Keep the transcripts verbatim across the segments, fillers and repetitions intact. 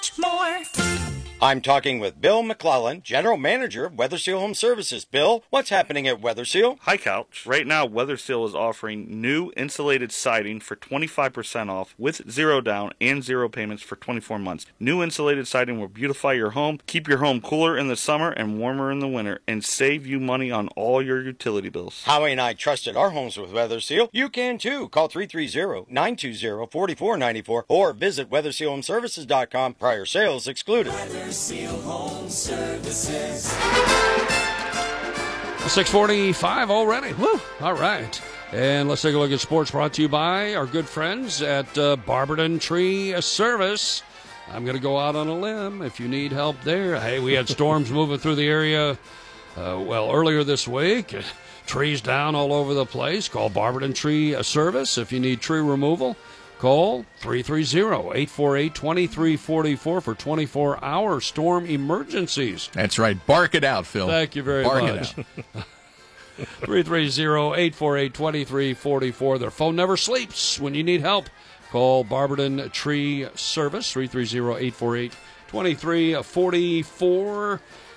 much more. I'm talking with Bill McClellan, General Manager of Weather Seal Home Services. Bill, what's happening at Weather Seal? Hi, Couch. Right now, Weather Seal is offering new insulated siding for twenty-five percent off with zero down and zero payments for twenty-four months. New insulated siding will beautify your home, keep your home cooler in the summer and warmer in the winter, and save you money on all your utility bills. Howie and I trusted our homes with Weather Seal. You can too. Call three three zero, nine two zero, four four nine four or visit weather seal home services dot com. Prior sales excluded. Weather Seal Home Services. six forty-five already. Woo! All right. And let's take a look at sports brought to you by our good friends at uh, Barberton Tree Service. I'm going to go out on a limb if you need help there. Hey, we had storms moving through the area, uh, well, earlier this week. Trees down all over the place. Call Barberton Tree Service if you need tree removal. Call three three zero, eight four eight, two three four four for twenty-four hour storm emergencies. That's right. Bark it out, Phil. Thank you very Bark much. It out. three three zero, eight four eight, two three four four. Their phone never sleeps when you need help. Call Barberton Tree Service, three three zero, eight four eight, two three four four.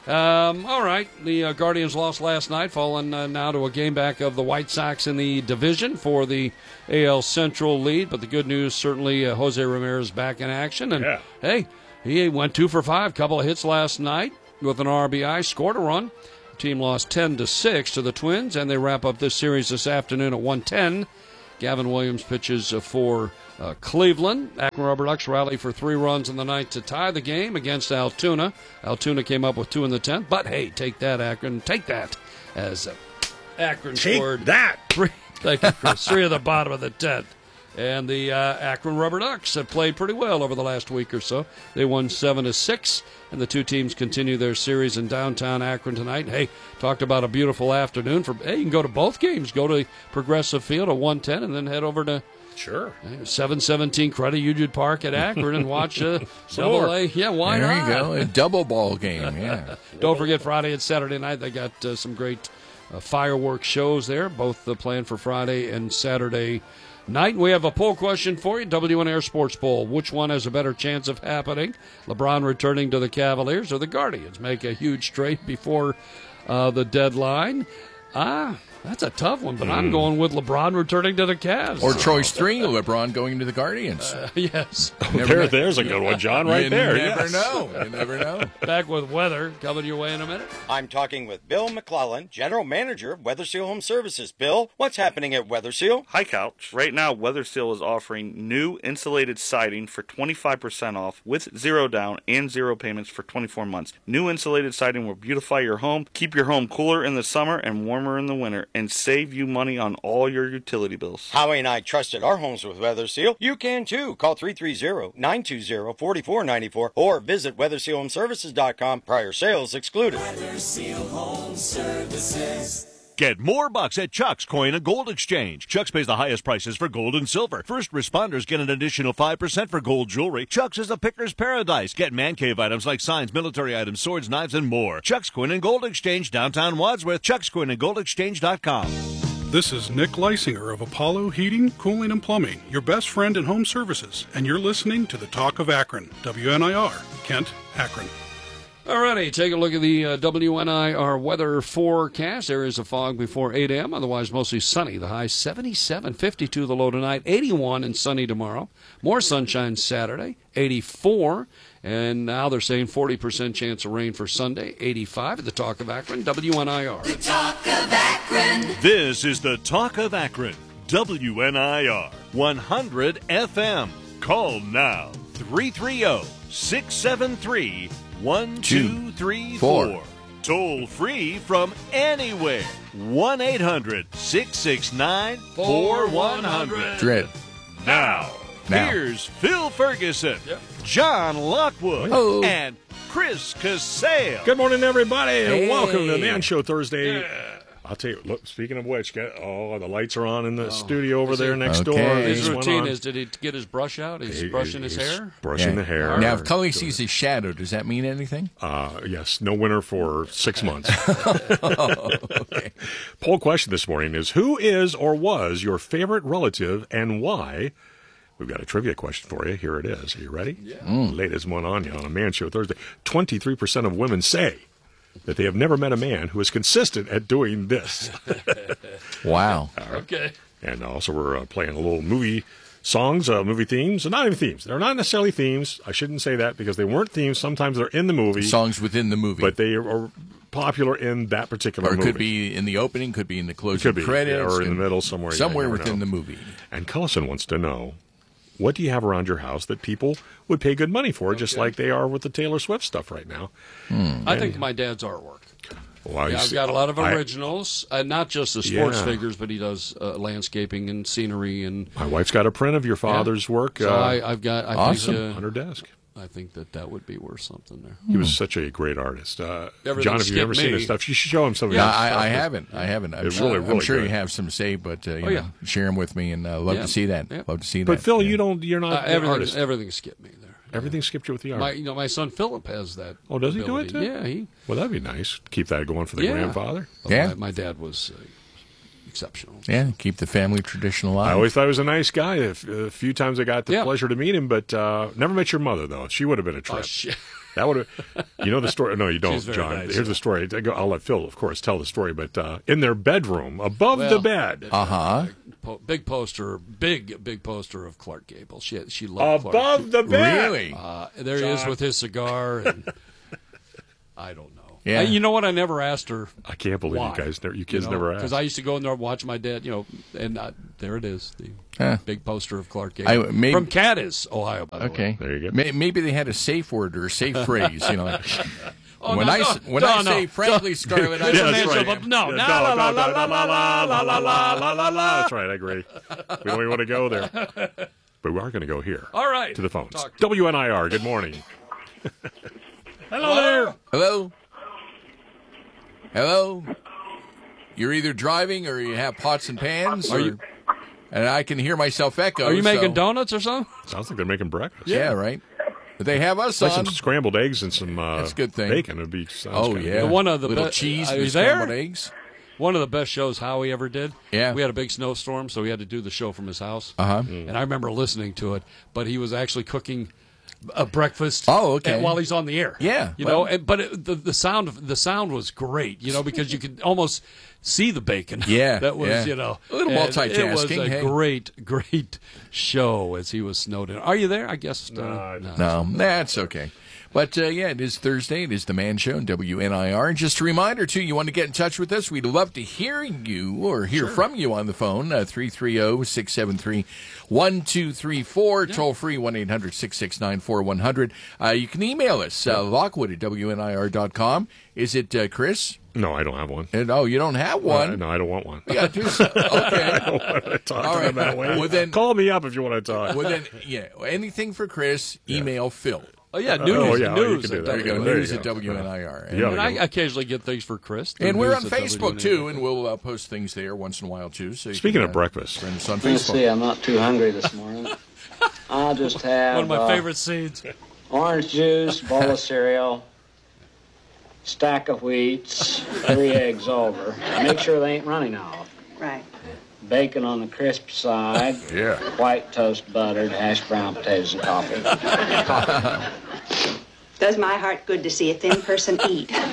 Um, all right, the uh, Guardians lost last night, falling uh, now to a game back of the White Sox in the division for the A L Central lead. But the good news, certainly, uh, Jose Ramirez back in action. And, yeah. hey, he went two for five, couple of hits last night with an R B I, scored a run. The team lost ten to six to the Twins, and they wrap up this series this afternoon at one ten. Gavin Williams pitches uh, for uh, Cleveland. Akron Rubber Ducks rally for three runs in the ninth to tie the game against Altoona. Altoona came up with two in the tenth, but hey, take that, Akron. Take that, as uh, Akron Take scored that. three. Thank you, Chris. Three of the bottom of the tenth. And the uh, Akron Rubber Ducks have played pretty well over the last week or so. They won seven to six, and the two teams continue their series in downtown Akron tonight. Hey, talked about a beautiful afternoon. For Hey, you can go to both games. Go to Progressive Field at one ten and then head over to Sure. seven seventeen Credit Union Park at Akron and watch uh, double A. Yeah, why there not? you go. A double ball game, yeah. Don't forget Friday and Saturday night. They got uh, some great uh, fireworks shows there, both uh, planned for Friday and Saturday night. We have a poll question for you, W N Air Sports Poll. Which one has a better chance of happening? LeBron returning to the Cavaliers or the Guardians make a huge trade before uh, the deadline? Ah, that's a tough one, but mm. I'm going with LeBron returning to the Cavs. Or choice three, LeBron going to the Guardians. Uh, yes. There, there's a good one, John, right you there. You never yes. know. You never know. Back with weather coming your way in a minute. I'm talking with Bill McClellan, General Manager of Weather Seal Home Services. Bill, what's happening at Weather Seal? Hi, Couch. Right now, Weather Seal is offering new insulated siding for twenty-five percent off with zero down and zero payments for twenty-four months. New insulated siding will beautify your home, keep your home cooler in the summer and warmer in the winter, and save you money on all your utility bills. Howie and I trusted our homes with Weather Seal. You can too. Call three three zero, nine two zero, four four nine four or visit weather seal home services dot com. Prior sales excluded. Weather Seal Home Services. Get more bucks at Chuck's Coin and Gold Exchange. Chuck's pays the highest prices for gold and silver. First responders get an additional five percent for gold jewelry. Chuck's is a picker's paradise. Get man cave items like signs, military items, swords, knives, and more. Chuck's Coin and Gold Exchange, downtown Wadsworth. chucks coin and gold exchange dot com. This is Nick Leisinger of Apollo Heating, Cooling, and Plumbing, your best friend in home services, and you're listening to the Talk of Akron, W N I R, Kent, Akron. Alrighty, take a look at the uh, W N I R weather forecast. Areas of fog before eight a.m., otherwise mostly sunny. The high seventy-seven, fifty-two the low tonight, eighty-one and sunny tomorrow. More sunshine Saturday, eighty-four. And now they're saying forty percent chance of rain for Sunday, eighty-five at the Talk of Akron, W N I R. The Talk of Akron. This is the Talk of Akron, W N I R, one hundred F M. Call now, three three zero, six seven three, one two three four. Toll free from anywhere, one eight hundred, six six nine, four one zero zero. Dread. Now, Now. here's Phil Ferguson, Yep. John Lockwood, Oh. and Chris Casale. Good morning, everybody, and Hey. welcome to the Man Show Thursday. Yeah. I'll tell you, look, speaking of which, get, oh, the lights are on in the studio over there next Okay. door. His Just went routine on. is, did he get his brush out? He's He- brushing his he's hair? Brushing Yeah. the hair. Now, if Cully sees his shadow, does that mean anything? Uh, yes, no winner for six months. Oh, okay. Poll question this morning is, who is or was your favorite relative and why? We've got a trivia question for you. Here it is. Are you ready? Yeah. Mm. Latest one on you on a Man Show Thursday. twenty-three percent of women say that they have never met a man who is consistent at doing this. Wow. Right. Okay. And also we're uh, playing a little movie songs, uh, movie themes, and not even themes. They're not necessarily themes. I shouldn't say that because they weren't themes. Sometimes they're in the movie. Songs within the movie. But they are popular in that particular or it movie. could be in the opening, could be in the closing could be, credits. yeah, or in the middle somewhere. Somewhere yeah, within know. the movie. And Cullison wants to know, what do you have around your house that people would pay good money for, okay. just like they are with the Taylor Swift stuff right now? Hmm. I think my dad's artwork. Well, yeah, I've got a lot of originals, I, uh, not just the sports yeah. figures, but he does uh, landscaping and scenery. And my wife's got a print of your father's yeah. work. So uh, I, I've got I awesome think, uh, on her desk. I think that that would be worth something there. He was such a great artist. Uh, Everything John, if you've never skipped seen me. his stuff, you should show him some of Yeah, his I, stuff. I haven't. I haven't. I'm, It's sure, really, really I'm sure good. you have some to say, but uh, you Oh, know, yeah. share them with me, and uh, love Yeah. to see that. Yeah. Love to see that. But Phil, yeah. you don't. You're not Uh, an everything, artist. everything skipped me there. Everything skipped you with the art. My, you know, my son Philip has that. Oh, does he ability. do it too? Yeah, he. Well, that'd be nice. Keep that going for the Yeah. grandfather. Oh, Yeah. my, my dad was uh, exceptional. Yeah, keep the family tradition alive. I always thought he was a nice guy. A, f- a few times I got the Yeah. pleasure to meet him, but uh, never met your mother though. She would have been a trip. Oh, shit. That would have. You know the story? No, you don't, She's very John. nice, Here's yeah. the story. I go- I'll let Phil, of course, tell the story. But uh, in their bedroom, above Well, the bed, Uh huh. Po- big poster, big big poster of Clark Gable. She she loved Clark. above the bed. Really? Uh, there he is with his cigar, and I don't know. Yeah. I- you know what? I never asked her. I can't believe why. you guys, never, you kids know, never asked. Because I used to go in there and watch my dad. You know, and uh, there it is, the Huh. big poster of Clark Gable I- maybe- from Cadiz, Ohio. By the way. Okay. There you go. May- Maybe they had a safe word or a safe phrase. You know, like, Oh, when no, I no, s- when no, I no, say no. frankly, Scarlett, I That's Yeah, an that's answer, right. but no, Yeah, no, no, la, la, no, la, no, la, no, la, la, la, la, la, la, la, la. That's right. I agree. We don't even want to go there, but we are going to go here. All right. To the phones. Talk to W N I R. Good morning. Hello there. hello, hello. You're either driving or you have pots and pans. Are or- you- And I can hear myself echo. Are you making so- donuts or something? Sounds like they're making breakfast. Yeah, right. But they have us Like on. some scrambled eggs and some uh, That's a good thing. bacon would be. Sounds Oh kinda yeah, good. One of the little be- cheese Are and you scrambled there? eggs. One of the best shows Howie ever did. Yeah. We had a big snowstorm, so we had to do the show from his house. Uh huh. And I remember listening to it, but he was actually cooking a breakfast. Oh, okay. and- while he's on the air. Yeah, you well- know. And, but it, the the sound the sound was great, you know, because you could almost see the bacon. Yeah, that was yeah. you know A little and It was multitasking, a hey. great great show as he was snowed in. Are you there? I guess. Uh, No, No, that's okay. But, uh, yeah, it is Thursday. It is the Man Show on W N I R. And just a reminder, too, you want to get in touch with us. We'd love to hear you or hear from you on the phone, uh, three three zero, six seven three, one two three four, toll free, one eight hundred, six six nine, four one zero zero. Uh, you can email us, uh, Lockwood at W N I R dot com. Is it uh, Chris? No, I don't have one. And, oh, you don't have one? Uh, no, I don't want one. Yeah, just, okay. I don't want to talk All to right. them that way. Well, then- Call me up if you want to talk. Well, then, yeah, anything for Chris, email Phil. Oh yeah, Uh, news. oh, yeah, you news. can do at that. There you go, There you news go. at W N I R. And, Yeah. And I occasionally get things for Chris. and we're on News at Facebook, W N I R. too, and we'll uh, post things there once in a while, too. So you Speaking can, of uh, breakfast. friend us on Let's see, Facebook. I'm not too hungry this morning. I'll just have One of my uh, favorite scenes. orange juice, bowl of cereal, stack of wheats, three eggs over. Make sure they ain't running off. Right. Bacon on the crisp side, Yeah. white toast buttered, hash brown potatoes, and coffee. Does my heart good to see a thin person eat. All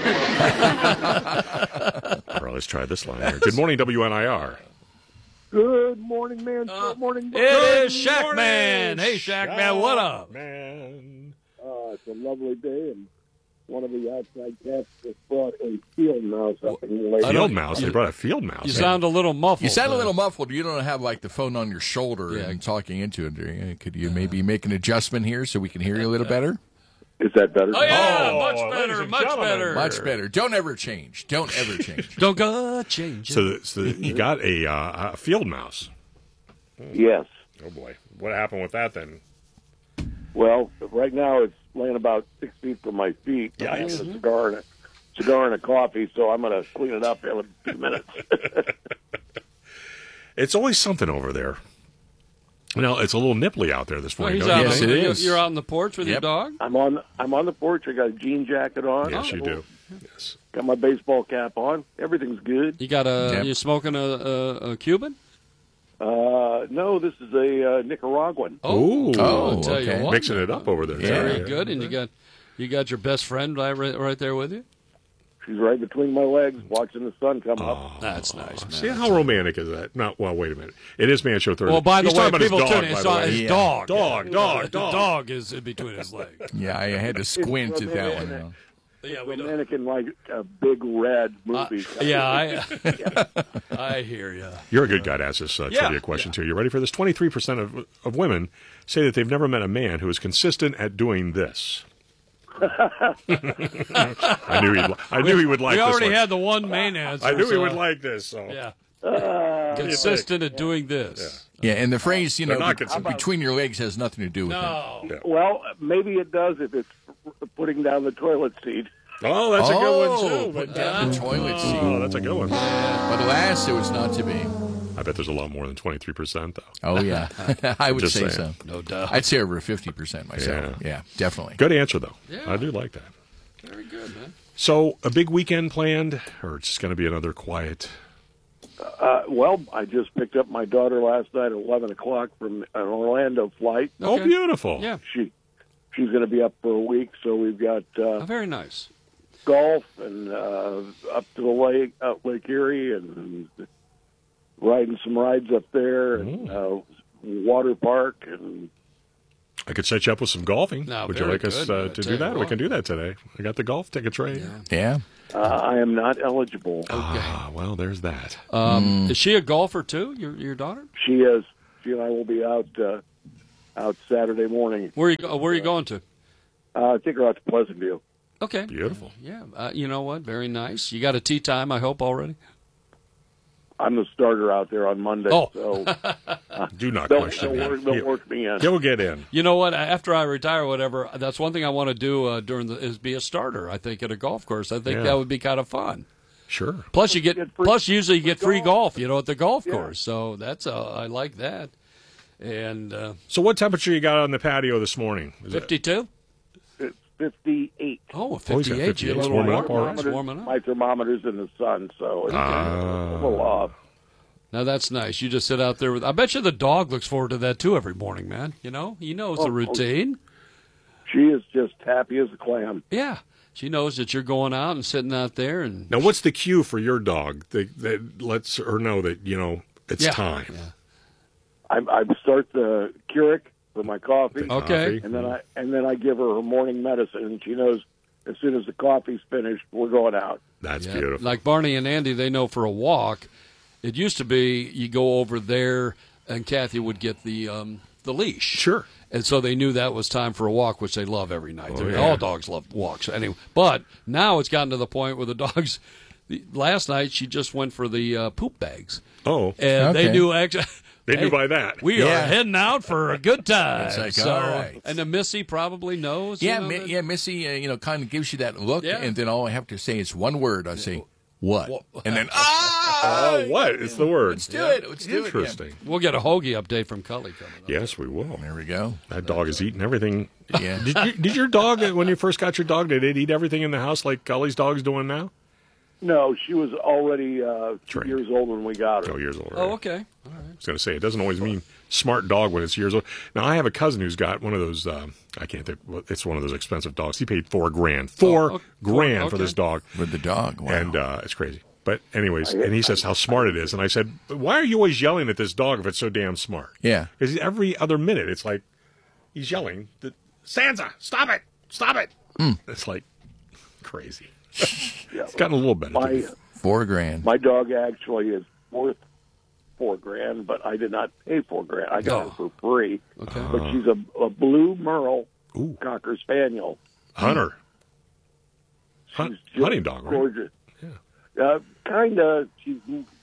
right, let's try this line here. Good morning, W N I R. Good morning, man. Good morning. It is Shack Man. Hey, Shack Man, what up? Man. Uh, it's a lovely day, and one of the outside cats just brought a field mouse up in the lake. I Field don't- mouse. They you- brought a field mouse. You in. sound a little muffled. You sound a uh, little muffled. You don't have, like, the phone on your shoulder Yeah. and talking into it. Uh, Could you maybe make an adjustment here so we can hear you a little better? Is that better? Oh yeah, Oh, much ladies better, and much gentlemen. better, Much better. Don't ever change. Don't ever change. Don't go change it. So, so you got a, uh, a field mouse. Yes. Oh, boy. What happened with that then? Well, right now it's laying about six feet from my feet. Yeah, I have yes. a cigar and a cigar and a coffee, so I'm going to clean it up in a few minutes. It's always something over there. Now, it's a little nipply out there this Well, morning. he's don't out you Yes, on, think? it you're, is. you're out on the porch with your Yep. dog. I'm on. I'm on the porch. I got a jean jacket on. Yes, you do. Yes. Got my baseball cap on. Everything's good. You got a? Yep. You smoking a, a, a Cuban? Uh, no, this is a uh, Nicaraguan. Oh, Oh, I'll tell okay. you what. Mixing it up over there. Very Yeah. good. And you got you got your best friend right, right there with you? She's right between my legs, watching the sun come up. That's nice, man. See, how romantic is that? No, well, wait a minute. It is Man Show Thursday. Well, by the He's way, talking about his people dog, tune in. by It's the on way. his Yeah. dog. Dog, dog, The dog. dog is in between his legs. Yeah, I had to squint at that one. you know. Yeah, we don't. Romantic in like a big red Uh, movie. yeah, I, I hear you. You're a good guy to ask this uh, Yeah, trivia question, too. You ready for this? twenty-three percent of, of women say that they've never met a man who is consistent at doing this. I knew he'd. li- I knew he would like We this already one. had the one main answer. I knew he so- would like this. So Yeah. Uh, Consistent at doing this. Yeah, and the phrase, you They're know, not be- consistent. between your legs has nothing to do with No. Yeah. well, maybe it does if it's putting down the toilet seat. Oh, that's it. a good one Oh, too. put But, down the toilet seat. oh, that's a good one. But alas, it was not to be. I bet there's a lot more than twenty-three percent though. Oh, yeah. I would Just say saying. so. No doubt. I'd say over fifty percent myself. Yeah. Yeah, definitely. Good answer though. Yeah. I do like that. Very good, man. So, a big weekend planned, or it's just going to be another quiet? Uh, well, I just picked up my daughter last night at eleven o'clock from an Orlando flight. Oh, Okay. beautiful. Yeah. She she's going to be up for a week, so we've got Oh, uh, very nice. golf and uh, up to the lake, out Lake Erie, and riding some rides up there, and uh, water park, and I could set you up with some golfing. No, Would you very like us good. uh, I to tell do you that? We what. can do that today. I got the golf tickets ready. Yeah. uh, I am not eligible. Ah, well, there's that. Um, Is she a golfer too? Your your daughter? She is. She and I will be out uh, out Saturday morning. Where are you go- Where are you going to? Uh, I take her out to Pleasant View. Okay. Beautiful. Yeah. Uh, you know what? Very nice. You got a tee time, I hope, already? I'm the starter out there on Monday, Oh. so Do not they'll, question they'll, me. work, they'll He'll- work me in. He'll get in. You know what? After I retire, or whatever, that's one thing I want to do uh, during the is be a starter. I think at a golf course. I think Yeah. that would be kind of fun. Sure. Plus, you get, Get free- plus usually you get free golf. golf. You know, at the golf Yeah. course. So that's uh, I like that. And uh, So, what temperature you got on the patio this morning? Is it- fifty-two. It's fifty-eight. Oh, Oh, he's got fifty-eight. fifty-eight. You a It's little warming warm. up, all right. It's warming up. My thermometer's in the sun, so it's Ah. a little off. Now that's nice. You just sit out there with. I bet you the dog looks forward to that too every morning, man. You know, he knows Oh, the routine. She is just happy as a clam. Yeah, she knows that you're going out and sitting out there, and Now, what's the cue for your dog that, that lets her know that, you know, it's Yeah. time? Yeah. I, I start the Keurig for my coffee, Okay. Coffee. and then I and then I give her her morning medicine, and she knows as soon as the coffee's finished, we're going out. That's Yeah. beautiful. Like Barney and Andy, they know for a walk. It used to be you go over there, and Kathy would get the um, the leash. Sure. And so they knew that was time for a walk, which they love every night. Oh, yeah. All dogs love walks anyway. But now it's gotten to the point where the dogs. The, last night she just went for the uh, poop bags, Oh, and they Okay. knew actually. they hey, knew by that. We Yeah. are heading out for a good time. It's like, so, all right. And the Missy probably knows. Yeah, you know, Mi- that- yeah, Missy, uh, you know, kind of gives you that look, Yeah. and then all I have to say is one word. I say, what? What? And then, ah! Oh, what? It's the word. Let's do it. Let's do it. Interesting. We'll get a hoagie update from Cully coming up. Yes, we will. There we go. That dog is eating everything. Yeah. Did, you, did your dog, when you first got your dog, did it eat everything in the house like Cully's dog's doing now? No, she was already uh, two Trained. years old when we got her. Oh, years old. Oh, right? okay. I was going to say, it doesn't always mean smart dog when it's years old. Now, I have a cousin who's got one of those, um, I can't think, well, it's one of those expensive dogs. He paid four grand. Four Oh, okay. grand for Okay. this dog. With the dog. Wow. And uh, it's crazy. But anyways, and he says how smart it is. And I said, why are you always yelling at this dog if it's so damn smart? Yeah. Because every other minute, it's like he's yelling, Sansa, stop it, stop it. Mm. It's like crazy. Yeah. It's gotten a little better. My Four grand. my dog actually is worth four grand, but I did not pay four grand. I got Oh. her for free. Okay. But she's a, a blue Merle Ooh. Cocker Spaniel. Hunter. Hunt, She's just hunting dog, right? gorgeous. Yeah. Uh, kind of. She's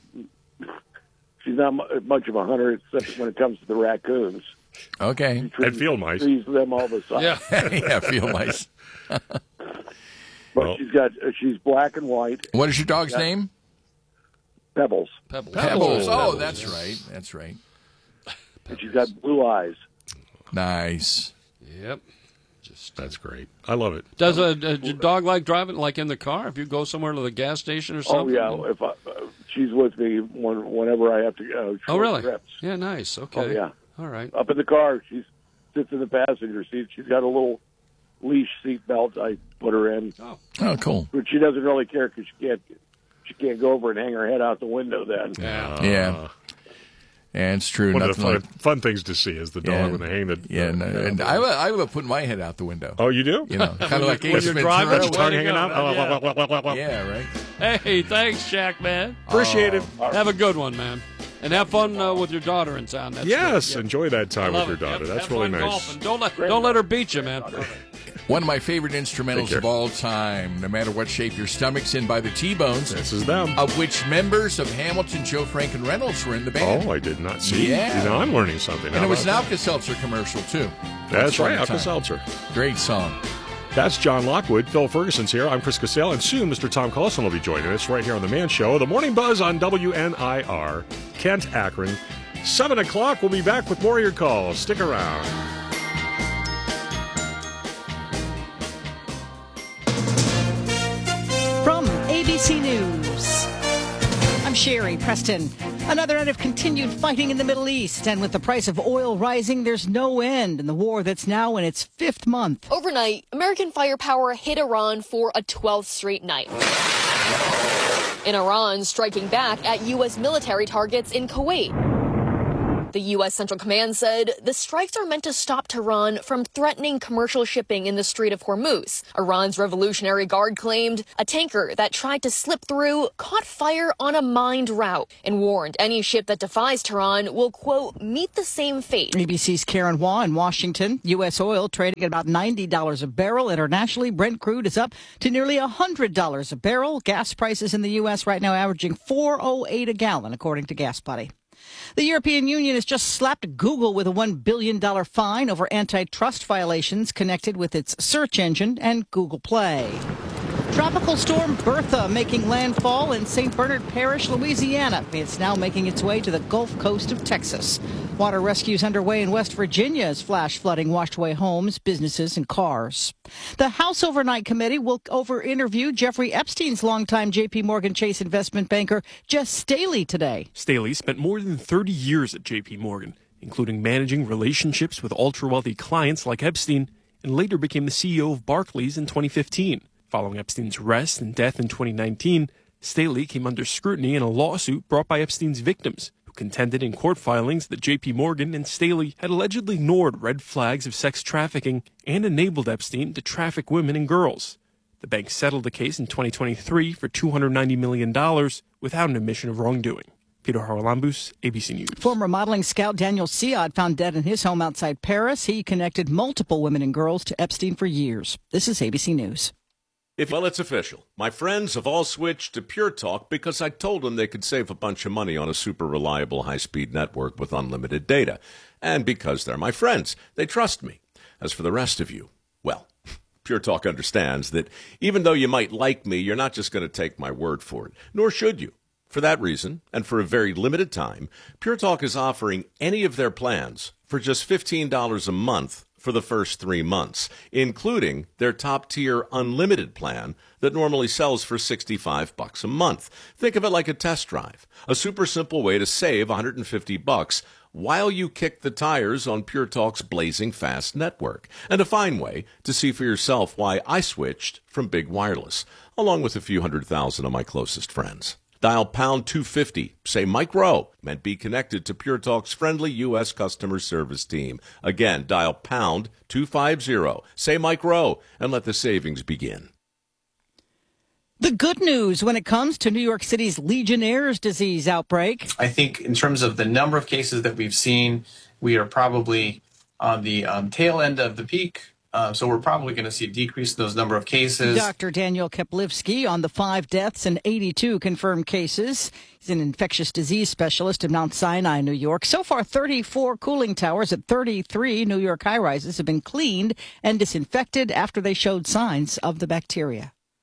she's not mu- much of a hunter, except when it comes to the raccoons. Okay. She trees- And field mice. trees them all the time. Yeah. yeah, feel nice. But Well- she's got uh, she's black and white. What is your dog's Yeah. name? Pebbles. Pebbles. Pebbles. Oh, Pebbles. that's right. That's right. And she's got blue eyes. Nice. Yep. Just That's great. I love it. does a, a dog like driving like in the car? If you go somewhere to the gas station or Oh something? yeah. If I, uh, she's with me when, whenever I have to go. Uh, oh, really? Trips. Yeah, nice. Okay. Oh, yeah. All right. Up in the car, she sits in the passenger seat. She's got a little leash seat belt I put her in. Oh, oh cool. But she doesn't really care because she can't she can't go over and hang her head out the window then. Yeah. Uh, Yeah. Yeah, it's true. One Nothing of the fun, like, fun things to see is the dog yeah, when they hang the. Yeah, no, the, and the, I, I love putting my head out the window. Oh, you do? You know, kind of like when Ace you're Ventura. driving, your tongue Way to hanging go, out. man. Yeah, right. Hey, thanks, Shaq, man. Appreciate it. Have a good one, man. And have fun uh, with your daughter in town. That's Yes, good. Yeah. enjoy that time with Love your it. daughter. Have- That's have really fun nice. golfing. Don't let, don't let her beat you, man. One of my favorite Take instrumentals care. of all time, no matter what shape your stomach's in, by the T-Bones, This is them. of which members of Hamilton, Joe Frank, and Reynolds were in the band. Oh, I did not see. Yeah. You know, I'm learning something. And How it was an about Alka-Seltzer commercial, too. that? That's right, Summertime. Alka-Seltzer. Great song. That's John Lockwood. Phil Ferguson's here. I'm Chris Casale, and soon Mister Tom Collison will be joining us right here on The Man Show. The Morning Buzz on W N I R, Kent, Akron. seven o'clock, we'll be back with more of your calls. Stick around. From A B C News, I'm Sherry Preston. Another night of continued fighting in the Middle East, and with the price of oil rising, there's no end in the war that's now in its fifth month. Overnight, American firepower hit Iran for a twelfth straight night. In Iran, striking back at U S military targets in Kuwait. The U S Central Command said the strikes are meant to stop Tehran from threatening commercial shipping in the Strait of Hormuz. Iran's Revolutionary Guard claimed a tanker that tried to slip through caught fire on a mined route and warned any ship that defies Tehran will, quote, meet the same fate. A B C's Karen Waugh in Washington. U S oil trading at about ninety dollars a barrel. Internationally, Brent crude is up to nearly one hundred dollars a barrel. Gas prices in the U S right now averaging four oh eight a gallon, according to Gas Buddy. The European Union has just slapped Google with a one billion dollars fine over antitrust violations connected with its search engine and Google Play. Tropical storm Bertha making landfall in Saint Bernard Parish, Louisiana. It's now making its way to the Gulf Coast of Texas. Water rescues underway in West Virginia as flash flooding washed away homes, businesses, and cars. The House Overnight Committee will over-interview Jeffrey Epstein's longtime J P. Morgan Chase investment banker, Jess Staley, today. Staley spent more than thirty years at J P. Morgan, including managing relationships with ultra-wealthy clients like Epstein, and later became the C E O of Barclays in twenty fifteen. Following Epstein's arrest and death in twenty nineteen, Staley came under scrutiny in a lawsuit brought by Epstein's victims, who contended in court filings that J P. Morgan and Staley had allegedly ignored red flags of sex trafficking and enabled Epstein to traffic women and girls. The bank settled the case in twenty twenty-three for two hundred ninety million dollars without an admission of wrongdoing. Peter Haralambous, A B C News. Former modeling scout Daniel Siad found dead in his home outside Paris. He connected multiple women and girls to Epstein for years. This is A B C News. If, well, it's official. My friends have all switched to Pure Talk because I told them they could save a bunch of money on a super reliable high-speed network with unlimited data. And because they're my friends, they trust me. As for the rest of you, well, Pure Talk understands that even though you might like me, you're not just going to take my word for it, nor should you. For that reason, and for a very limited time, Pure Talk is offering any of their plans for just fifteen dollars a month for the first three months, including their top-tier unlimited plan that normally sells for sixty-five bucks a month. Think of it like a test drive, a super simple way to save one hundred fifty bucks while you kick the tires on Pure Talk's blazing fast network, and a fine way to see for yourself why I switched from Big Wireless, along with a few hundred thousand of my closest friends. Dial pound two fifty, say Mike Rowe, and be connected to Pure Talk's friendly U S customer service team. Again, dial pound two fifty, say Mike Rowe, and let the savings begin. The good news when it comes to New York City's Legionnaire's disease outbreak. I think in terms of the number of cases that we've seen, we are probably on the um, tail end of the peak. Uh, so we're probably going to see a decrease in those number of cases. Doctor Daniel Keplivsky on the five deaths and eighty-two confirmed cases. He's an infectious disease specialist at Mount Sinai, New York. So far, thirty-four cooling towers at thirty-three New York high-rises have been cleaned and disinfected after they showed signs of the bacteria.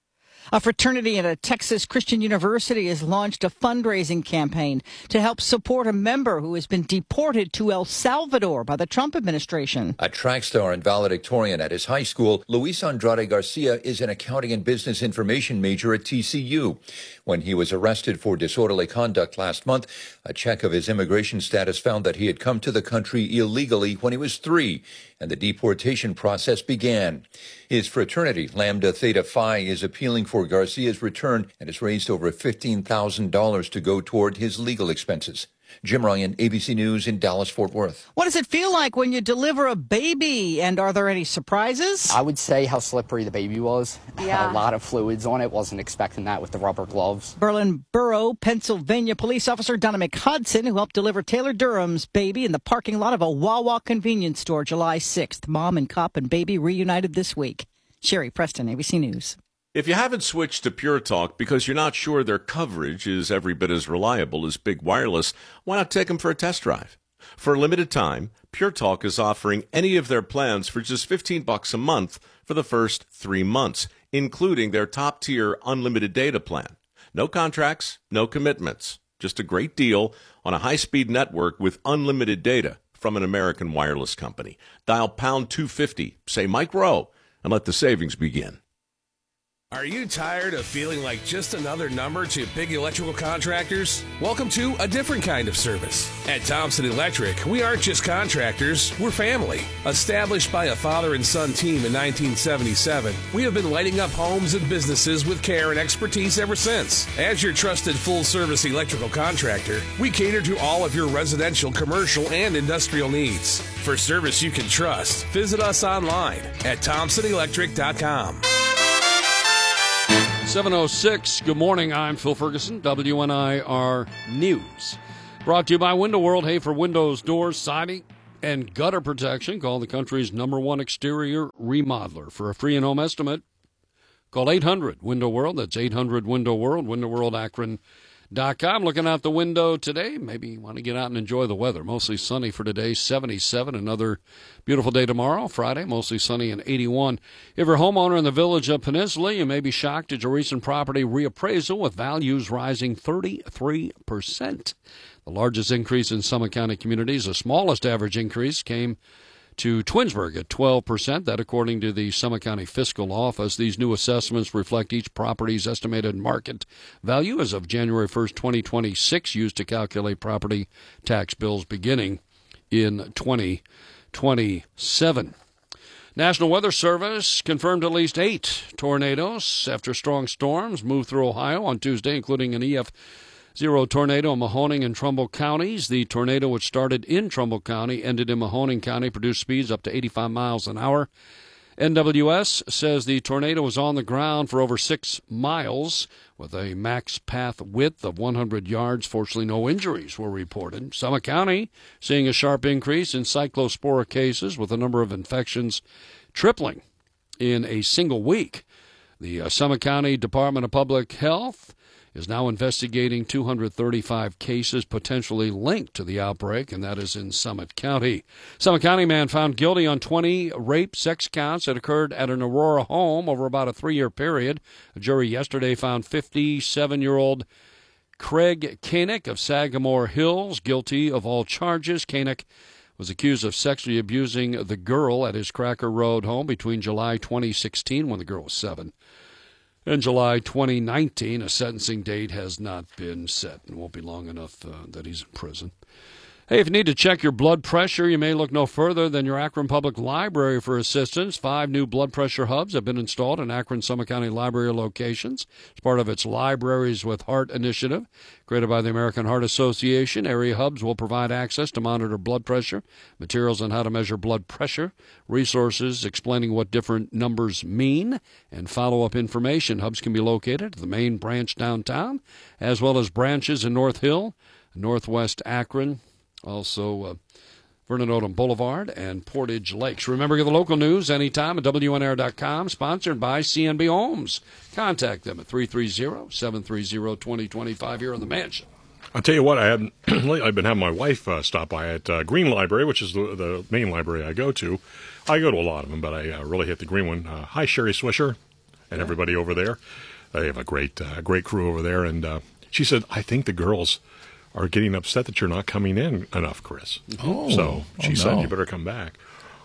A fraternity at a Texas Christian university has launched a fundraising campaign to help support a member who has been deported to El Salvador by the Trump administration. A track star and valedictorian at his high school, Luis Andrade Garcia is an accounting and business information major at T C U. When he was arrested for disorderly conduct last month, a check of his immigration status found that he had come to the country illegally when he was three, and the deportation process began. His fraternity, Lambda Theta Phi, is appealing for Garcia's return and has raised over fifteen thousand dollars to go toward his legal expenses. Jim Ryan, A B C News in Dallas-Fort Worth. What does it feel like when you deliver a baby, and are there any surprises? I would say how slippery the baby was. Yeah. A lot of fluids on it. Wasn't expecting that with the rubber gloves. Berlin Borough, Pennsylvania police officer Donna McHudson, who helped deliver Taylor Durham's baby in the parking lot of a Wawa convenience store July sixth. Mom and cop and baby reunited this week. Sherry Preston, A B C News. If you haven't switched to Pure Talk because you're not sure their coverage is every bit as reliable as Big Wireless, why not take them for a test drive? For a limited time, Pure Talk is offering any of their plans for just fifteen bucks a month for the first three months, including their top-tier unlimited data plan. No contracts, no commitments. Just a great deal on a high-speed network with unlimited data from an American wireless company. Dial pound two fifty, say Mike Rowe, and let the savings begin. Are you tired of feeling like just another number to big electrical contractors? Welcome to a different kind of service. At Thompson Electric, we aren't just contractors, we're family. Established by a father and son team in nineteen seventy-seven, we have been lighting up homes and businesses with care and expertise ever since. As your trusted full-service electrical contractor, we cater to all of your residential, commercial, and industrial needs. For service you can trust, visit us online at thompson electric dot com. seven oh six, good morning. I'm Phil Ferguson, W N I R News. Brought to you by Window World. Hey, for windows, doors, siding, and gutter protection, call the country's number one exterior remodeler. For a free in-home estimate, call eight hundred Window World. That's eight hundred Window World, window world akron dot com. Looking out the window today, maybe you want to get out and enjoy the weather. Mostly sunny for today, seventy-seven. Another beautiful day tomorrow, Friday, mostly sunny and eighty-one. If you're a homeowner in the Village of Peninsula, you may be shocked at your recent property reappraisal with values rising thirty-three percent. The largest increase in Summit County communities, the smallest average increase came to Twinsburg at twelve percent. That, according to the Summit County Fiscal Office. These new assessments reflect each property's estimated market value as of January first, twenty twenty-six, used to calculate property tax bills beginning in twenty twenty-seven. National Weather Service confirmed at least eight tornadoes after strong storms moved through Ohio on Tuesday, including an E F Zero tornado in Mahoning and Trumbull counties. The tornado, which started in Trumbull County, ended in Mahoning County, produced speeds up to eighty-five miles an hour. N W S says the tornado was on the ground for over six miles with a max path width of one hundred yards. Fortunately, no injuries were reported. Summit County seeing a sharp increase in cyclospora cases, with the number of infections tripling in a single week. The uh, Summit County Department of Public Health is now investigating two hundred thirty-five cases potentially linked to the outbreak, and that is in Summit County. Summit County man found guilty on twenty rape sex counts that occurred at an Aurora home over about a three-year period. A jury yesterday found fifty-seven-year-old Craig Koenig of Sagamore Hills guilty of all charges. Koenig was accused of sexually abusing the girl at his Cracker Road home between July twenty sixteen, when the girl was seven, in July twenty nineteen. A sentencing date has not been set and won't be long enough uh, that he's in prison. Hey, if you need to check your blood pressure, you may look no further than your Akron Public Library for assistance. Five new blood pressure hubs have been installed in Akron Summit County Library locations as part of its Libraries with Heart initiative. Created by the American Heart Association, area hubs will provide access to monitor blood pressure, materials on how to measure blood pressure, resources explaining what different numbers mean, and follow-up information. Hubs can be located at the main branch downtown, as well as branches in North Hill, Northwest Akron, also uh, Vernon Odom Boulevard and Portage Lakes. Remember, get the local news anytime at W N R dot com, sponsored by C N B Homes. Contact them at three three zero, seven three zero, two zero two five here in the mansion. I'll tell you what, I had, I've been having my wife uh, stop by at uh, Green Library, which is the, the main library I go to. I go to a lot of them, but I uh, really hit the Green one. Uh, hi, Sherry Swisher and everybody over there. they have a great, uh, great crew over there. And uh, she said, I think the girls are getting upset that you're not coming in enough, Chris. Oh, so she oh, said no. you better come back.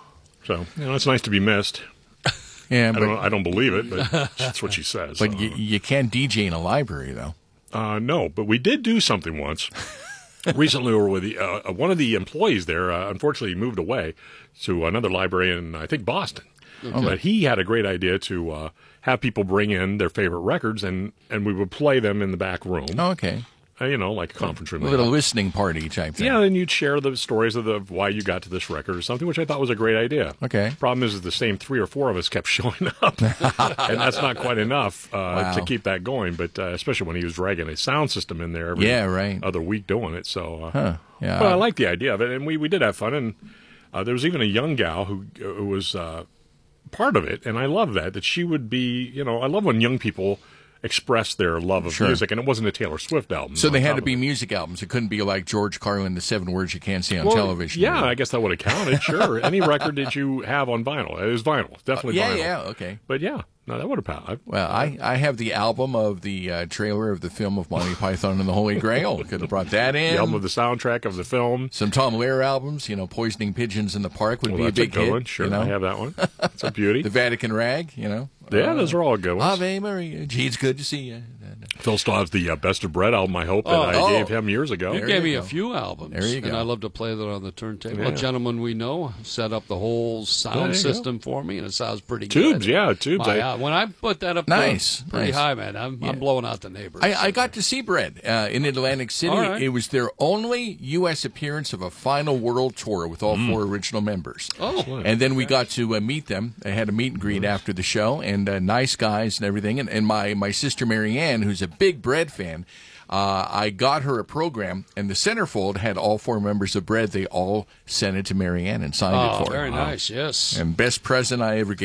So you know, it's nice to be missed. Yeah, I but, don't, I don't believe it, but that's what she says. But so. you, you can't D J in a library, though. Uh, no, but we did do something once. Recently, we were with the, uh, one of the employees there. Uh, unfortunately, moved away to another library in, I think, Boston. Okay. But he had a great idea to uh, have people bring in their favorite records, and, and we would play them in the back room. Oh, okay. Uh, you know, like a conference room. A little listening party type thing. Yeah, and you'd share the stories of the of why you got to this record or something, which I thought was a great idea. Okay. Problem is, is the same three or four of us kept showing up, and that's not quite enough uh, Wow. to keep that going. But uh, especially when he was dragging a sound system in there every Yeah, right. other week doing it. So, uh, Huh, yeah. But I like the idea of it, and we, we did have fun. And uh, there was even a young gal who, who was uh, part of it, and I love that that she would be. You know, I love when young people express their love of Sure. music, and it wasn't a Taylor Swift album. So they on had top to of be it. music albums. It couldn't be like George Carlin, The Seven Words You Can't Say on Well, Television. Yeah, I guess that would have counted. Sure, any record that you have on vinyl, it was vinyl, definitely Uh, yeah, vinyl. yeah, okay. But yeah, no, that would have passed. Well, I, I have the album of the uh, trailer of the film of Monty Python and the Holy Grail. Could have brought that in. The album of the soundtrack of the film. Some Tom Lehrer albums, you know, Poisoning Pigeons in the Park would Well, be a that's a big good hit. one. Sure, you know? I have that one. It's a beauty. The Vatican Rag, you know. Yeah, those are all good ones. Ave Maria. Gee, it's good to see you. Phil still has the uh, Best of Bread album, I hope, that Oh. I Oh. gave him years ago. He gave me a few albums. There you And go. I love to play that on the turntable. Yeah. A gentleman we know set up the whole There sound you system for me, and it sounds pretty Tubes, good. yeah, tubes. My, I- uh, when I put that up Nice, uh, pretty nice. high, man, I'm, I'm blowing out the neighbors. I, I got to see Bread uh, in Atlantic City. All right. It was their only U S appearance of a final world tour with all Mm. four original members. Oh. And then we got to uh, meet them. I had a meet and greet after the show, and uh, nice guys and everything. And, and my, my sister Mary Ann, who's a big Bread fan, uh, I got her a program, and the centerfold had all four members of Bread. They all sent it to Mary Ann and signed Oh, it for her. very nice, yes. And best present I ever gave.